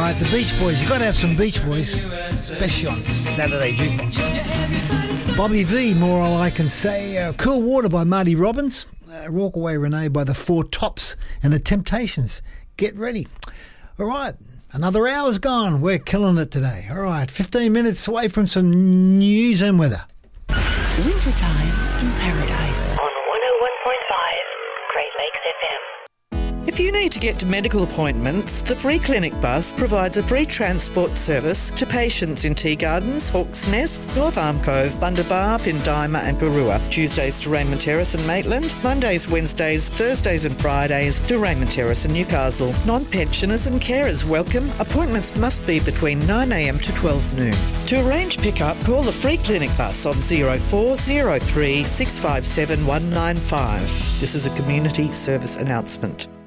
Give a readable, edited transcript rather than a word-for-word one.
right, the Beach Boys. You've got to have some Beach Boys, especially on Saturday Jukebox. Bobby V, More All I Can Say. Cool Water by Marty Robbins. Rockaway Renee by the Four Tops and the Temptations. Get ready. All right, another hour's gone. We're killing it today. All right, 15 minutes away from some news and weather. Wintertime in Paradise. On 101.5 Great Lakes FM. If you need to get to medical appointments, the Free Clinic Bus provides a free transport service to patients in Tea Gardens, Hawk's Nest, North Arm Cove, Bundabar, Pindima and Garua. Tuesdays to Raymond Terrace and Maitland. Mondays, Wednesdays, Thursdays and Fridays to Raymond Terrace and Newcastle. Non-pensioners and carers welcome. Appointments must be between 9am to 12 noon. To arrange pick-up, call the Free Clinic Bus on 0403 657 195. This is a community service announcement.